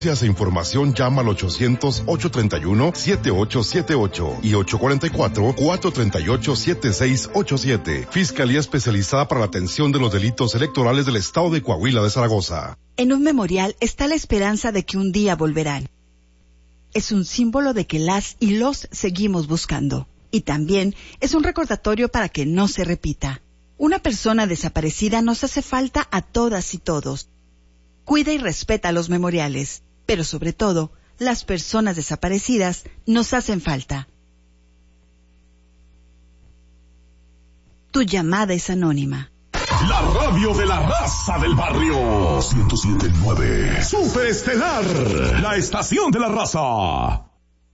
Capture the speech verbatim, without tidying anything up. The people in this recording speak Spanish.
E información llama al ochocientos, ochocientos treinta y uno, setenta y ocho setenta y ocho y ochocientos cuarenta y cuatro, cuatrocientos treinta y ocho, setenta y seis ochenta y siete. Fiscalía especializada para la atención de los delitos electorales del Estado de Coahuila de Zaragoza. En un memorial está la esperanza de que un día volverán. Es un símbolo de que las y los seguimos buscando. Y también es un recordatorio para que no se repita. Una persona desaparecida nos hace falta a todas y todos. Cuida y respeta los memoriales. Pero sobre todo, las personas desaparecidas nos hacen falta. Tu llamada es anónima. La radio de la raza del barrio. ciento siete punto nueve. Superestelar. La estación de la raza.